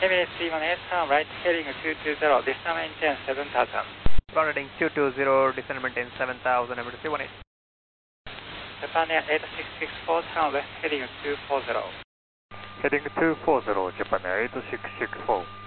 Emirates C18, turn right, heading 220, descent maintain 7000. Ground heading 220, descent maintain 7000, Emirates C18. Japan Air 8664, turn left, heading 240. Heading 240, Japan Air 8664.